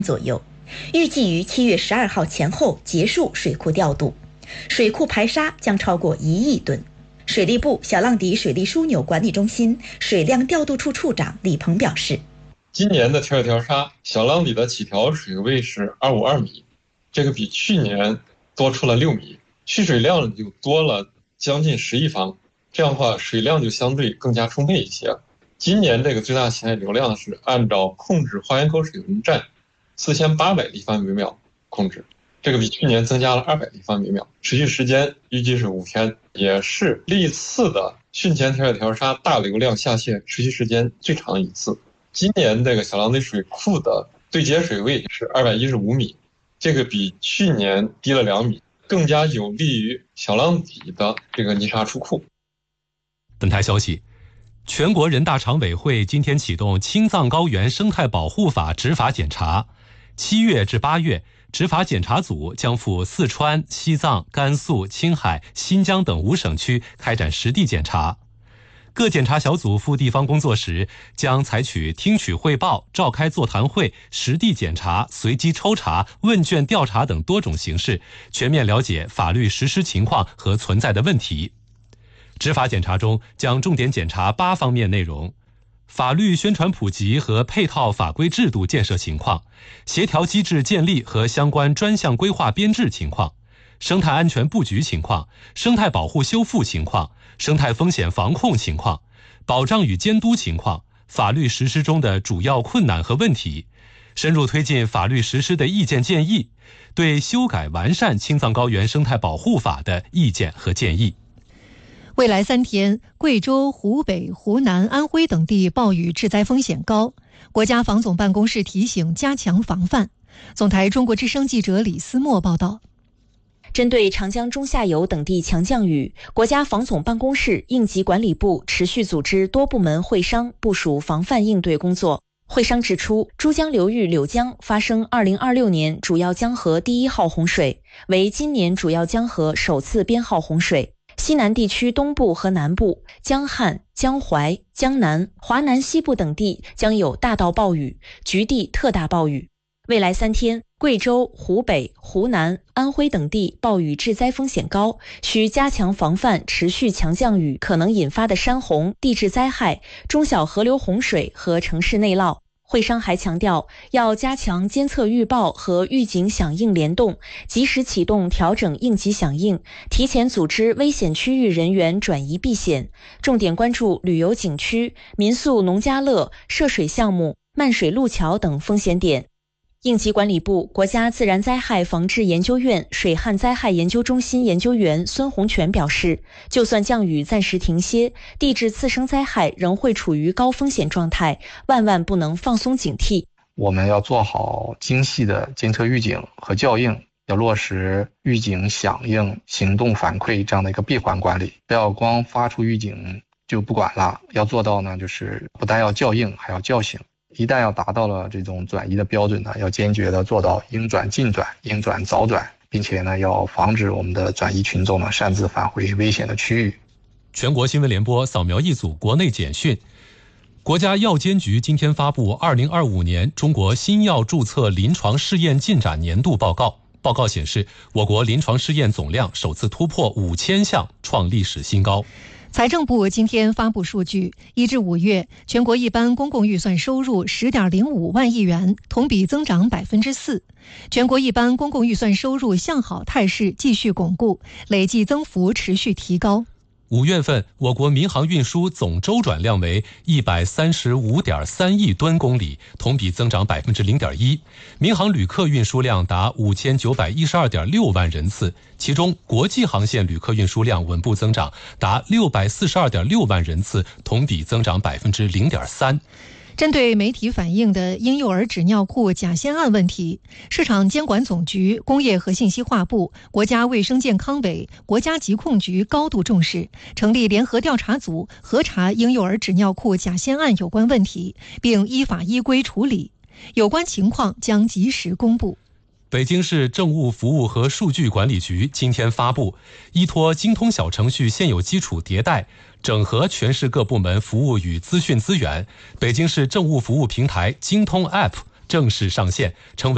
左右，预计于7月12号前后结束水库调度，水库排沙将超过1亿吨。水利部小浪底水利枢纽管理中心水量调度处处长李鹏表示， 今年的调调沙小浪底的起调水位是252米，这个比去年多出了6米，蓄水量就多了将近10亿方，这样的话水量就相对更加充沛一些。今年这个最大潜水流量是按照控制花园口水文站4800立方每秒控制，这个比去年增加了200立方每秒，持续时间预计是5天，也是历次的汛前调调沙大流量下泄持续时间最长一次。今年这个小浪底水库的对接水位是215米，这个比去年低了2米，更加有利于小浪底的这个泥沙出库。 本台消息，全国人大常委会今天启动青藏高原生态保护法执法检查，7月至8月，执法检查组将赴四川、西藏、甘肃、青海、新疆等5省区开展实地检查。各检查小组赴地方工作时，将采取听取汇报、召开座谈会、实地检查、随机抽查、问卷调查等多种形式，全面了解法律实施情况和存在的问题。执法检查中将重点检查8方面内容：法律宣传普及和配套法规制度建设情况，协调机制建立和相关专项规划编制情况，生态安全布局情况，生态保护修复情况，生态风险防控情况，保障与监督情况，法律实施中的主要困难和问题，深入推进法律实施的意见建议，对修改完善青藏高原生态保护法的意见和建议。 未来3天，贵州、湖北、湖南、安徽等地暴雨致灾风险高，国家防总办公室提醒加强防范。总台中国之声记者李思墨报道。 针对长江中下游等地强降雨，国家防总办公室、应急管理部持续组织多部门会商，部署防范应对工作。会商指出，珠江流域柳江发生2026年主要江河第1号洪水，为今年主要江河首次编号洪水。西南地区东部和南部、江汉、江淮、江南、华南西部等地将有大到暴雨，局地特大暴雨。未来3天，贵州、湖北、湖南、安徽等地暴雨致灾风险高，需加强防范持续强降雨可能引发的山洪、地质灾害、中小河流洪水和城市内涝。会商还强调，要加强监测预报和预警响应联动，及时启动调整应急响应，提前组织危险区域人员转移避险，重点关注旅游景区、民宿农家乐、涉水项目、漫水路桥等风险点。应急管理部、国家自然灾害防治研究院水旱灾害研究中心研究员孙洪全表示，就算降雨暂时停歇，地质次生灾害仍会处于高风险状态，万不能放松警惕。 我们要做好精细的监测预警和校应，要落实预警响应、行动反馈这样的一个闭环管理，不要光发出预警就不管了，要做到呢，就是不但要校应，还要叫醒。一旦要达到了这种转移的标准呢，要坚决的做到应转尽转、应转早转，并且呢，要防止我们的转移群众呢擅自返回危险的区域。 全国新闻联播扫描一组国内简讯。国家药监局今天发布2025年中国新药注册临床试验进展年度报告。报告显示，我国临床试验总量首次突破5000项，创历史新高。 财政部今天发布数据，1至5月，全国一般公共预算收入10.05万亿元，同比增长4%。全国一般公共预算收入向好态势继续巩固，累计增幅持续提高。 5月份，我国民航运输总周转量为135.3亿吨公里，同比增长0.1%。民航旅客运输量达5912.6万人次，其中国际航线旅客运输量稳步增长，达642.6万人次，同比增长0.3%。 针对媒体反映的婴幼儿纸尿裤假仙案问题，市场监管总局、工业和信息化部、国家卫生健康委、国家疾控局高度重视，成立联合调查组核查婴幼儿纸尿裤假仙案有关问题，并依法依规处理，有关情况将及时公布。 北京市政务服务和数据管理局今天发布，依托京通小程序现有基础迭代，整合全市各部门服务与资讯资源，北京市政务服务平台京通 App 正式上线，成为